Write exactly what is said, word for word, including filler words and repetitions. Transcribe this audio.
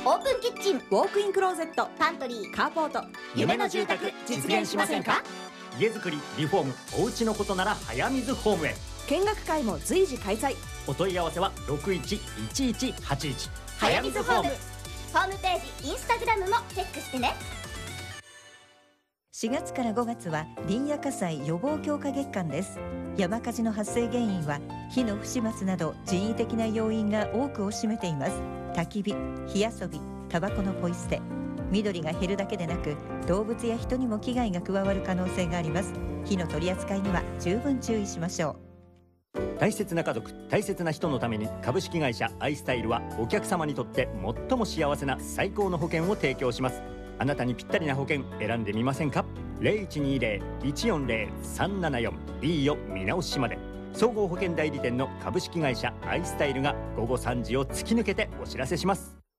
オープンキッチン、 ウォークインクローゼット、 パントリー、 カーポート。 夢の住宅実現しませんか？ 家づくり、リフォーム、お家のことなら早水ホームへ。 見学会も随時開催。 お問い合わせはろくいちいちいちはちいち。 早水ホーム。ホームページ、インスタグラムもチェックしてね。 しがつからごがつは林野火災予防強化月間です。山火事の発生原因は火の不始末など人為的な要因が多くを占めています。焚き火、火遊び、タバコのポイ捨て、緑が減るだけでなく動物や人にも危害が加わる可能性があります。火の取り扱いには十分注意しましょう。 大切な家族、大切な人のために株式会社アイスタイルはお客様にとって最も幸せな最高の保険を提供します。あなたにぴったりな保険選んでみませんか？ ゼロいちにゼロ いちよんゼロ さんななよん いいよ見直しまで。総合保険代理店の株式会社アイスタイルが午後さんじを突き抜けてお知らせします。